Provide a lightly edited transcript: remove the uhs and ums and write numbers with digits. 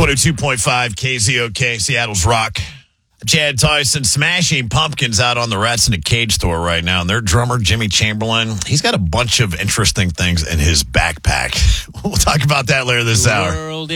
102.5 KZOK, Seattle's Rock. Chad Tyson smashing pumpkins out on the Rats in a Cage tour right now. And their drummer, Jimmy Chamberlain, he's got a bunch of interesting things in his backpack. We'll talk about that later this hour.